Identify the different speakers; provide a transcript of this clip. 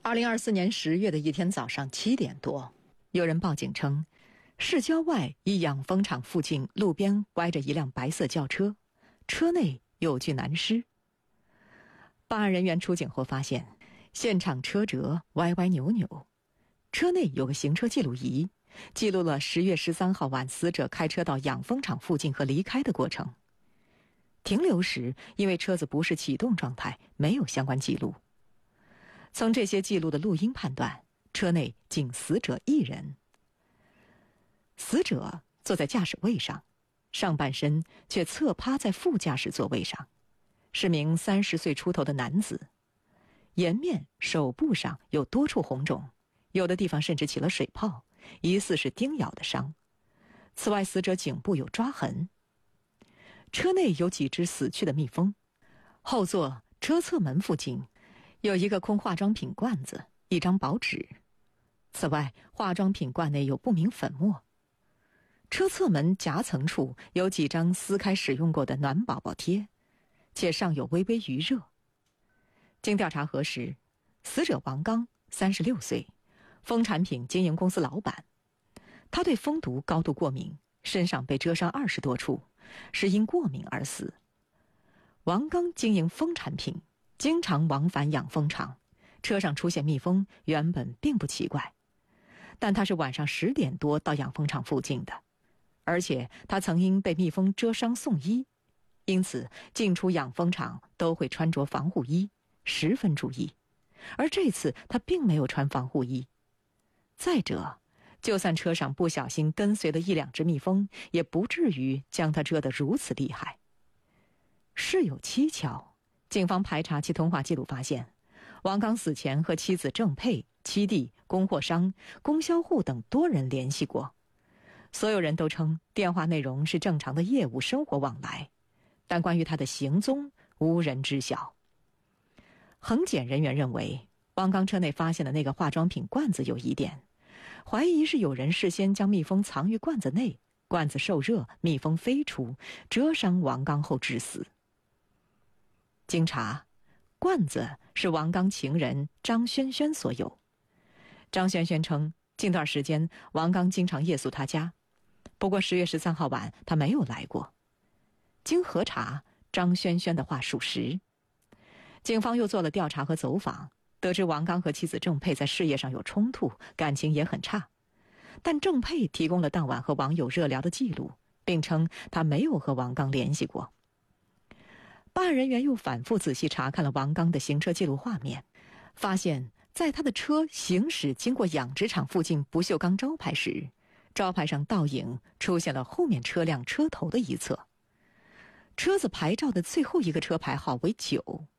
Speaker 1: 2024年10月的一天早上7点多，有人报警称，市郊外一养蜂场附近路边歪着一辆白色轿车，车内有具男尸。办案人员出警后发现，现场车辙歪歪扭扭，车内有个行车记录仪，记录了10月13号晚死者开车到养蜂场附近和离开的过程。停留时，因为车子不是启动状态，没有相关记录。从这些记录的录音判断，车内仅死者一人。死者坐在驾驶位上，上半身却侧趴在副驾驶座位上，是名30岁出头的男子。颜面、手部上有多处红肿，有的地方甚至起了水泡，疑似是叮咬的伤。此外，死者颈部有抓痕。车内有几只死去的蜜蜂，后座车侧门附近有一个空化妆品罐子，一张薄纸。此外，化妆品罐内有不明粉末。车侧门夹层处有几张撕开使用过的暖宝宝贴，且尚有微微余热。经调查核实，死者王刚36岁，蜂产品经营公司老板。他对蜂毒高度过敏，身上被蛰伤20多处，是因过敏而死。王刚经营蜂产品，经常往返养蜂场，车上出现蜜蜂原本并不奇怪，但他是晚上10点多到养蜂场附近的，而且他曾因被蜜蜂蛰伤送医，因此进出养蜂场都会穿着防护衣，十分注意。而这次他并没有穿防护衣。再者，就算车上不小心跟随了1、2只蜜蜂，也不至于将他蛰得如此厉害。事有蹊跷，警方排查其通话记录发现，王刚死前和妻子郑佩、七弟、供货商、供销户等多人联系过。所有人都称电话内容是正常的业务生活往来，但关于他的行踪无人知晓。衡检人员认为，王刚车内发现的那个化妆品罐子有疑点，怀疑是有人事先将蜜蜂藏于罐子内，罐子受热，蜜蜂飞出，蛰伤王刚后致死。经查，罐子是王刚情人张萱萱所有。张萱萱称，近段时间王刚经常夜宿她家，不过10月13号晚他没有来过。经核查，张萱萱的话属实。警方又做了调查和走访，得知王刚和妻子郑佩在事业上有冲突，感情也很差。但郑佩提供了当晚和网友热聊的记录，并称他没有和王刚联系过。办案人员又反复仔细查看了王刚的行车记录画面，发现在他的车行驶经过养殖场附近不锈钢招牌时，招牌上倒影出现了后面车辆车头的一侧。车子牌照的最后一个车牌号为9，